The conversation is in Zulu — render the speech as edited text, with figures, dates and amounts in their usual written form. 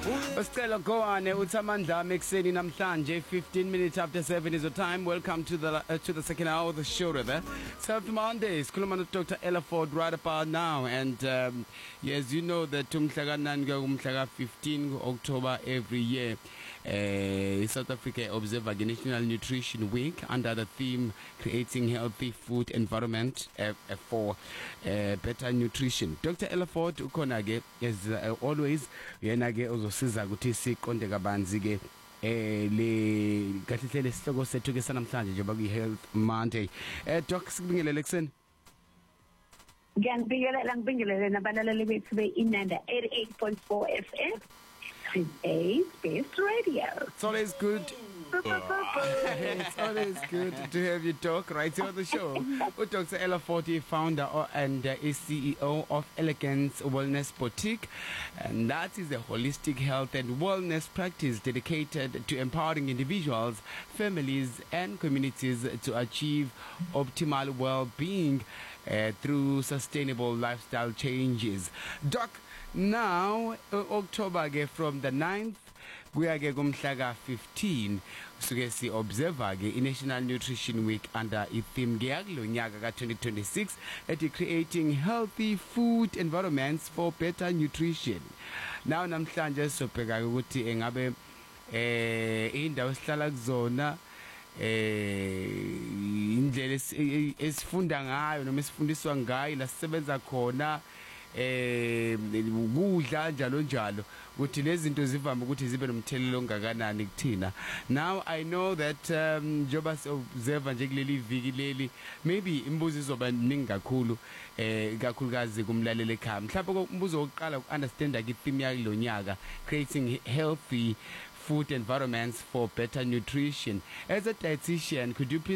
Usicela Goane uthamandla ekuseni namhlanje 15 minutes after 7 is the time. Welcome to the second hour of the show rather. Self Mondays khuluma no Dr. Ella Ford right about now, and yes, you know that umhla ka 15 October every year South Africa observe the National Nutrition Week under the theme creating healthy food environment for better nutrition. Dr. Ella Ford ukhona ke as always yena ke uzosiza ukuthi siqonde kabanzi ke le kahle le sihloko sethu ke sanamhlanje njengoba ku Health Monday. Doc sikubingelele kuseni. Ngibingelele nabalaleli bethu beInanda 88.4 FM. Today's best radio. It's always good. It's always good to have you talk right here on the show. With Dr. Ella Ford, founder and is CEO of Elegance Wellness Boutique, and that is a holistic health and wellness practice dedicated to empowering individuals, families, and communities to achieve optimal well-being through sustainable lifestyle changes. Doc, now October from the 9th kuya ke kumhla ka 15 suke si observe ke National Nutrition Week under i-theme ngeyakulo nyaka ka 2026 ethi creating healthy food environments for better nutrition. Now namhlanje sobheka ukuthi engabe indawo esihlala kuzona indlela esifunda ngayo noma esifundiswa ngayo la sisebenza khona ukudla njalo ukuthi lezi zinto zivame ukuthi zibe nomthelelo ongakanani kuthina. Now I know that njoba observe nje kuleli viki leli maybe imbuzo izoba ningi kakhulu kakhulukazi kumlaleli ekhaya. Mhlawumbe umbuzo wokuqala ukunderstand ke theme yakho nyaka creating healthy food environments for better nutrition. As a dietitian, could you please